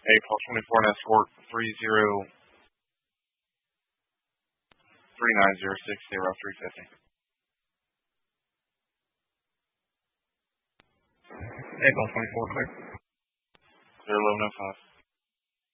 April 24 and escort 39060 350. April 24, clear. Clear 1105.